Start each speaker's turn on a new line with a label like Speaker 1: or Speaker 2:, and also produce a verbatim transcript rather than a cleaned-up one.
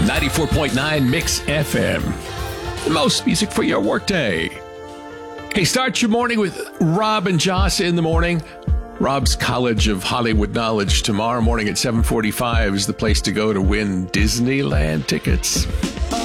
Speaker 1: ninety-four point nine Mix F M. The most music for your workday. Hey, start your morning with Rob and Joss in the morning. Rob's College of Hollywood Knowledge tomorrow morning at seven forty-five is the place to go to win Disneyland tickets.